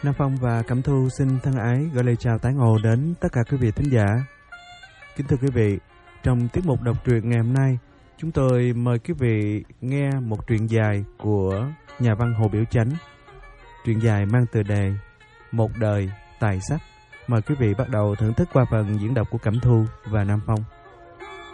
Nam Phong và Cẩm Thu xin thân ái gửi lời chào tán ngộ đến tất cả quý vị thính giả. Kính thưa quý vị, trong tiết mục đọc truyện ngày hôm nay, chúng tôi mời quý vị nghe một truyện dài của nhà văn Hồ Biểu Chánh. Truyện dài mang tựa đề Một đời tài sắc. Mời quý vị bắt đầu thưởng thức qua phần diễn đọc của Cẩm Thu và Nam Phong.